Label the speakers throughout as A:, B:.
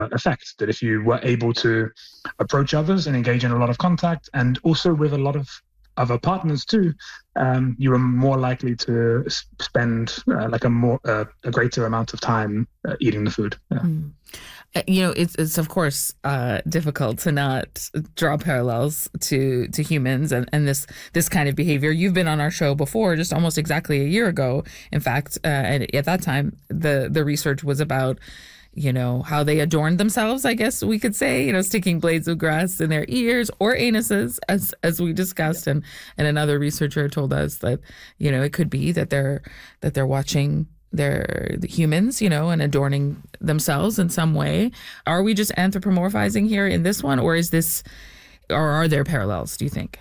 A: effect, that if you were able to approach others and engage in a lot of contact, and also with a lot of other partners too, you were more likely to spend a greater amount of time eating the food. Yeah.
B: It's of course difficult to not draw parallels to humans and this kind of behavior. You've been on our show before, just almost exactly a year ago. In fact, and at that time, the research was about how they adorned themselves, I guess we could say, sticking blades of grass in their ears or anuses, as we discussed. And another researcher told us that, it could be that they're watching the humans, and adorning themselves in some way. Are we just anthropomorphizing here in this one, or are there parallels, do you think?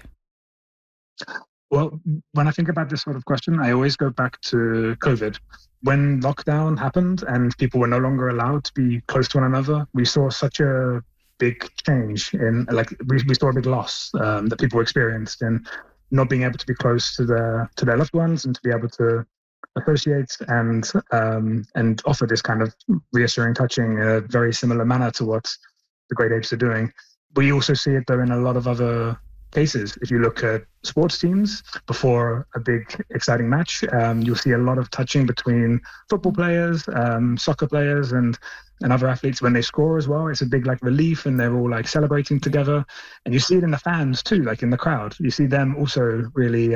A: Well, when I think about this sort of question, I always go back to COVID. When lockdown happened and people were no longer allowed to be close to one another, we saw such a big change we saw a big loss that people experienced in not being able to be close to their loved ones and to be able to associate and offer this kind of reassuring touching in a very similar manner to what the great apes are doing. We also see it though in a lot of other cases. If you look at sports teams before a big exciting match, you'll see a lot of touching between football players, soccer players, and other athletes when they score as well. It's a big relief, and they're all celebrating together. And you see it in the fans too, in the crowd. You see them also really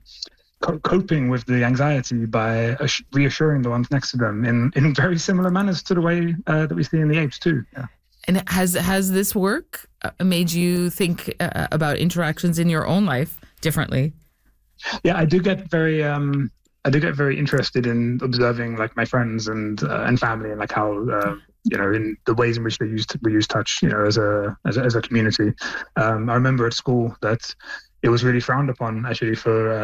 A: coping with the anxiety by reassuring the ones next to them in very similar manners to the way that we see in the apes too. Yeah.
B: And has this work made you think about interactions in your own life differently?
A: Yeah, I do get very interested in observing my friends and family, and how in the ways in which we use touch as a community. I remember at school that it was really frowned upon actually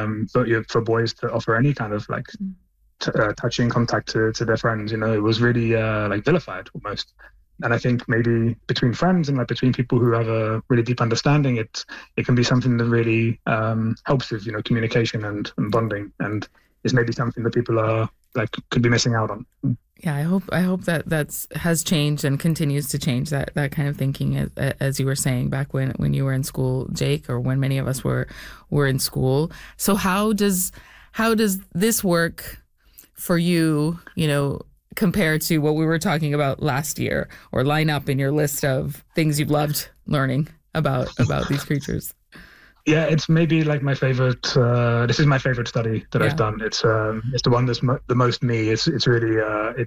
A: for boys to offer any kind of touching contact to their friends. It was really vilified almost. And I think maybe between friends and between people who have a really deep understanding, it can be something that really helps with communication and bonding, and is maybe something that people are could be missing out on.
B: Yeah, I hope that has changed and continues to change, that kind of thinking, as you were saying back when you were in school, Jake, or when many of us were in school. So how does this work for you, compare to what we were talking about last year, or line up in your list of things you've loved learning about these creatures?
A: Yeah, it's maybe my favorite. This is my favorite study that I've done. It's the one that's the most me. It's really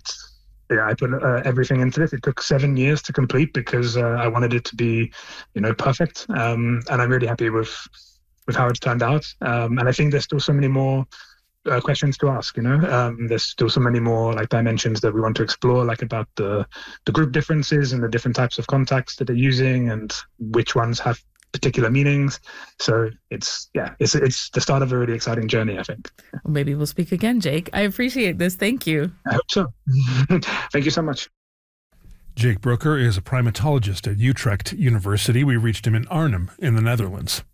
A: I put everything into this. It took 7 years to complete because I wanted it to be perfect. And I'm really happy with how it's turned out. And I think there's still so many more questions to ask. There's still so many more dimensions that we want to explore, about the group differences and the different types of contacts that they're using and which ones have particular meanings. So it's the start of a really exciting journey, I think.
B: Well, maybe we'll speak again, Jake. I appreciate this. Thank you.
A: I hope so. Thank you so much.
C: Jake Brooker is a primatologist at Utrecht University. We reached him in Arnhem in the Netherlands.